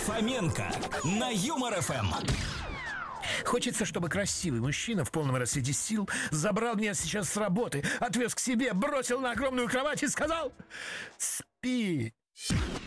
Фоменко на Юмор ФМ. Хочется, чтобы красивый мужчина в полном расцвете сил забрал меня сейчас с работы, отвез к себе, бросил на огромную кровать и сказал: «Спи».